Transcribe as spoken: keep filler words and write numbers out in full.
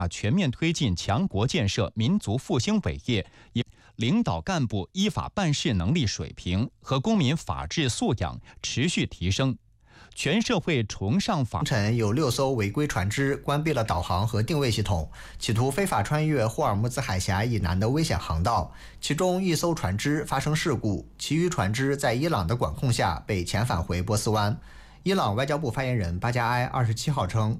全面推进强国建设、民族复兴伟业，以领导干部依法办事能力水平和公民法治素养持续提升。全社会崇尚法。 凌晨有六艘违规船只关闭了导航和定位系统，企图非法穿越霍尔木兹海峡以南的危险航道。其中一艘船只发生事故，其余船只在伊朗的管控下被遣返回波斯湾。伊朗外交部发言人巴加埃二十七号称，